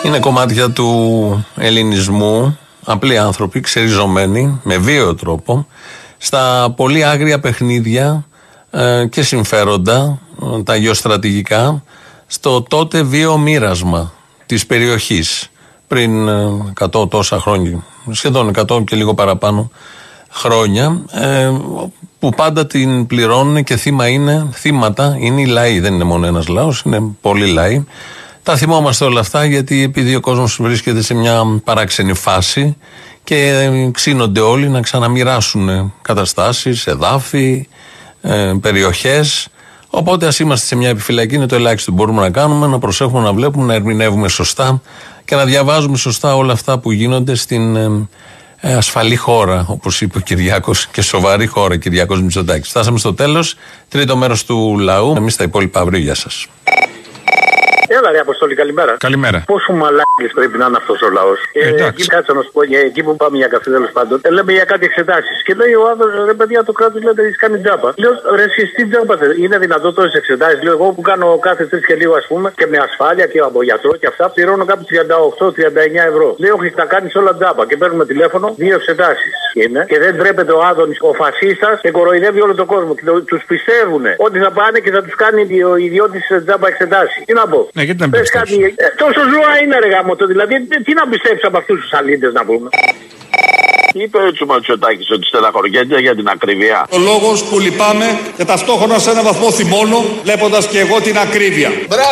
Είναι κομμάτια του ελληνισμού, απλοί άνθρωποι, ξεριζωμένοι, με βίαιο τρόπο, στα πολύ άγρια παιχνίδια και συμφέροντα, τα γεωστρατηγικά, στο τότε βίαιο μοίρασμα της περιοχής, πριν 100 τόσα χρόνια, σχεδόν 100 και λίγο παραπάνω χρόνια, που πάντα την πληρώνουν και θύματα είναι οι λαοί. Δεν είναι μόνο ένας λαός, είναι πολλοί λαοί. Τα θυμόμαστε όλα αυτά γιατί επειδή ο κόσμος βρίσκεται σε μια παράξενη φάση και ξύνονται όλοι να ξαναμοιράσουν καταστάσεις, εδάφη, περιοχές. Οπότε ας είμαστε σε μια επιφυλακή, είναι το ελάχιστο που μπορούμε να κάνουμε, να προσέχουμε, να βλέπουμε, να ερμηνεύουμε σωστά και να διαβάζουμε σωστά όλα αυτά που γίνονται στην ασφαλή χώρα, όπως είπε ο Κυριάκος, και σοβαρή χώρα, Κυριάκος Μητσοτάκης. Φτάσαμε στο τέλος, τρίτο μέρος του λαού. Εμείς τα υπόλοιπα αύριο, γεια σας. Έλα ρε Αποστόλη, καλημέρα. Καλημέρα. Πόσο μαλάκης πρέπει να είναι αυτός ο λαός. Εκεί κάτσε να σου πω, εκεί που πάμε για καφέ τέλος πάντων, λέμε για κάτι εξετάσεις. Και λέει ο άνθρωπος, ρε παιδιά, το κράτος λέτε έχεις κάνει τζάμπα. Λέω, ρε εσείς τι τζάμπα θες, είναι δυνατό τόσες εξετάσεις. Λέω, εγώ που κάνω κάθε 3 και λίγο ας πούμε και με ασφάλεια και από γιατρό και αυτά πληρώνω κάπου 38-39 ευρώ. Λέω, όχι, τα κάνεις όλα τζάμπα και παίρνουμε τηλέφωνο 2 εξετάσεις. Είναι και δεν τρέπεται ο Άδωνης, ο φασίστας, και κοροϊδεύει όλο τον κόσμο. Και τους πιστεύουν ότι θα πάνε και θα τους κάνει ο ιδιώτης τζάμπα εξετάσεις. Τι να πω. Ναι, γιατί να μην κάτι, τόσο ζώα είναι ρε γάμο, δηλαδή τι να πιστέψει από αυτούς τους αλήτες να πούμε. Είπε ο Τσουματσιωτάκης ότι στεναχωριέται για την ακρίβεια. Ο λόγος που λυπάμαι και ταυτόχρονα σε έναν βαθμό θυμώνω, βλέποντας και εγώ την ακρίβεια.